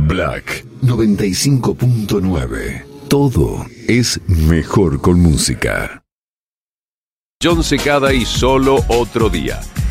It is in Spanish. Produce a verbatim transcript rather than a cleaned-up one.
Black noventa y cinco punto nueve. Todo es mejor con música. John Secada y Solo Otro Día.